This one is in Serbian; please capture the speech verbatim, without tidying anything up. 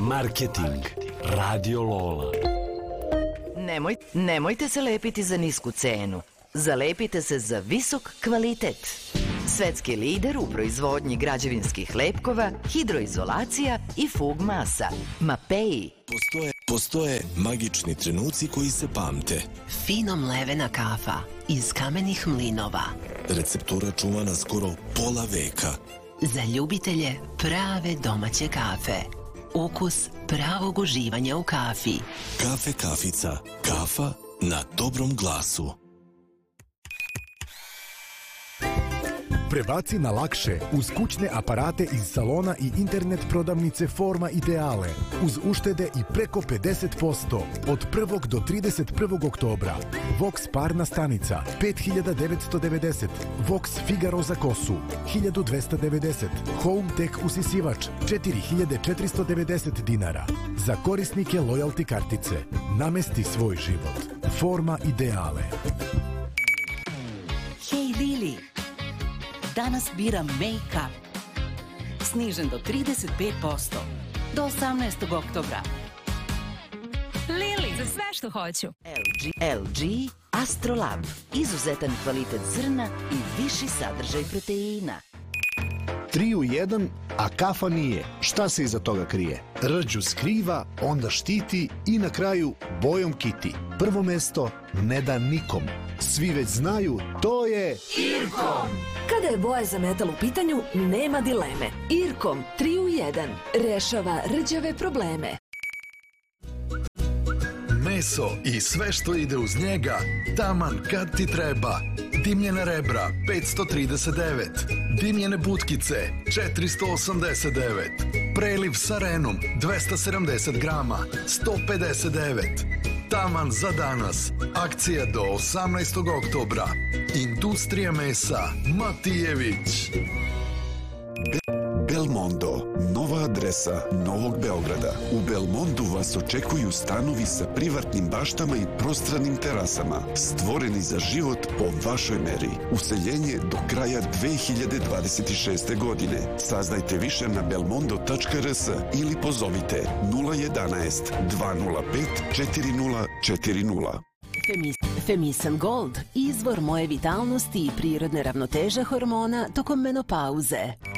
Marketing. Radio Lola. Nemoj, nemojte se lepiti za nisku cenu. Zalepite se za visok kvalitet. Svetski lider u proizvodnji građevinskih lepkova, hidroizolacija i fug masa. Mapei. Postoje, postoje magični trenuci koji se pamte. Fino mlevena kafa iz kamenih mlinova. Receptura čuvana skoro pola veka. Za ljubitelje prave domaće kafe. Ukus pravog uživanja u kafi. Kafe Kafica. Kafa na dobrom glasu. Prebaci na lakše uz kućne aparate iz salona i internet prodavnice Forma Ideale uz uštede i preko pedeset posto od prvog do trideset prvog oktobra. Vox parna stanica pet hiljada devetsto devedeset, Vox Figaro za kosu hiljadu dvesta devedeset, Home Tech usisivač četiri hiljade četiristo devedeset dinara. Za korisnike lojalty kartice namesti svoj život. Forma Ideale. Hej Lili, danas biram make-up. Snižen do trideset pet posto. Do osamnaestog oktobra. Lili, za sve što hoću. L G, L G Astrolab. Izuzetan kvalitet zrna i viši sadržaj proteina. Tri u jedan, a kafa nije. Šta se iza toga krije? Rđu skriva, onda štiti i na kraju bojom kiti. Prvo mesto ne da nikom. Svi već znaju, to je Irkom. Kada je boja za metal u pitanju, nema dileme. Irkom tri u jedan rešava rđave probleme. Meso i sve što ide uz njega, taman kad ti treba. Dimljena rebra petsto trideset devet, dimljene butkice četiristo osamdeset devet, preliv sa renom dvesta sedamdeset grama sto pedeset devet. Taman za danas. Akcija do osamnaestog oktobra. Industrija mesa Matijević. Belmondo, nova adresa Novog Beograda. U Belmondu vas očekuju stanovi sa privatnim baštama i prostranim terasama, stvoreni za život po vašoj meri. Useljenje do kraja dve hiljade dvadeset šeste. godine. Saznajte više na belmondo tačka r s ili pozovite nula jedanaest dva nula pet četiri nula četiri nula. Femis, Femisan Gold, izvor moje vitalnosti i prirodne ravnoteže hormona tokom menopauze.